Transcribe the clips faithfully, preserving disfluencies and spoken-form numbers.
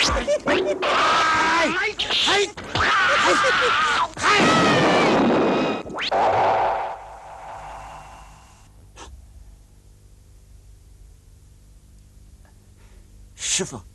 师傅，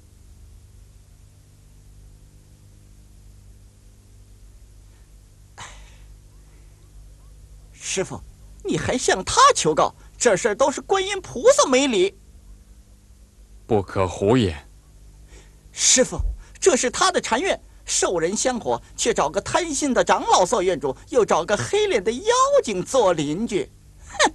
师傅，你还向他求告？这事儿都是观音菩萨没理。 不可胡言。 师傅，这是他的禅院，受人香火，却找个贪心的长老做院主，又找个黑脸的妖精做邻居。哼！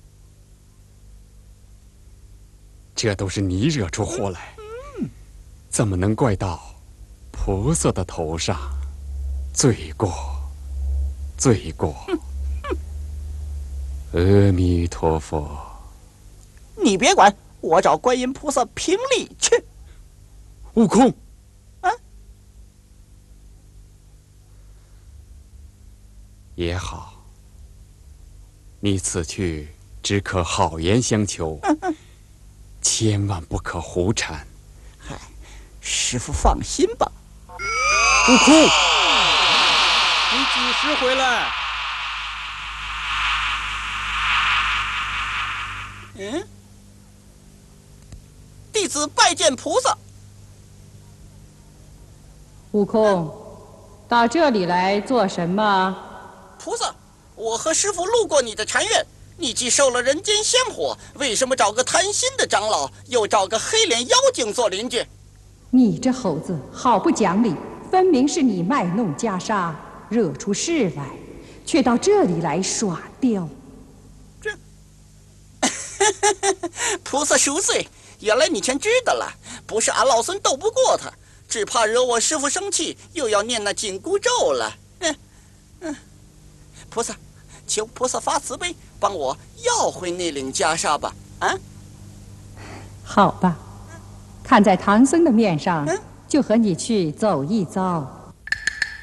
这都是你惹出祸来，嗯、怎么能怪到菩萨的头上？罪过，罪过！阿弥陀佛。 你别管，我找观音菩萨评理去。 悟空， 啊， 也好，你此去只可好言相求，嗯嗯、千万不可胡缠。 嗨，师父放心吧。 悟空， 你几时回来？ 嗯，弟子拜见菩萨。 悟空，到这里来做什么？ 菩萨，我和师父路过你的禅院，你既受了人间香火，为什么找个贪心的长老，又找个黑脸妖精做邻居？ 你这猴子好不讲理，分明是你卖弄袈裟，惹出事来，却到这里来耍刁。 这，菩萨恕罪，原来你全知道了，不是俺老孙斗不过他。只怕惹我师父生气，又要念那紧箍咒了。嗯嗯，菩萨，求菩萨发慈悲，帮我要回那领袈裟吧。啊， 好吧，看在唐僧的面上，嗯、就和你去走一遭。